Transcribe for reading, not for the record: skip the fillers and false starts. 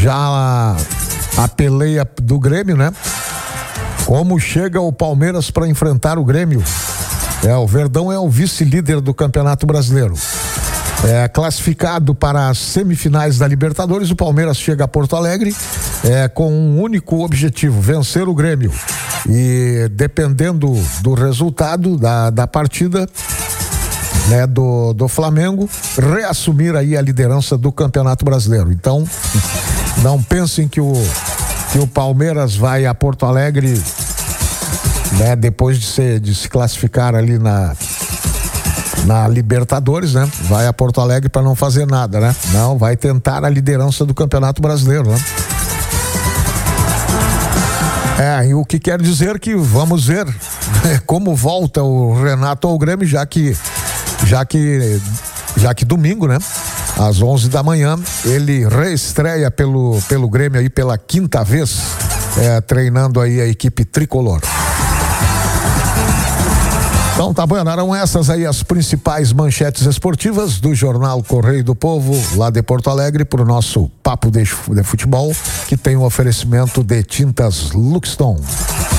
Já a peleia do Grêmio, né? Como chega o Palmeiras para enfrentar o Grêmio? O Verdão é o vice-líder do Campeonato Brasileiro. Classificado para as semifinais da Libertadores, o Palmeiras chega a Porto Alegre com um único objetivo: vencer o Grêmio. E dependendo do resultado da partida, né, do Flamengo, reassumir aí a liderança do Campeonato Brasileiro. Então, não pensem que o Palmeiras vai a Porto Alegre, né, depois de se classificar ali na Libertadores, né? Vai a Porto Alegre para não fazer nada, né? Não, vai tentar a liderança do Campeonato Brasileiro, né? E o que quer dizer que vamos ver como volta o Renato ao Grêmio, já que domingo, né? Às 11 da manhã, ele reestreia pelo Grêmio aí pela quinta vez, treinando aí a equipe tricolor. Então tá bom, eram essas aí as principais manchetes esportivas do Jornal Correio do Povo, lá de Porto Alegre, pro nosso Papo de Futebol, que tem um oferecimento de tintas Luxton.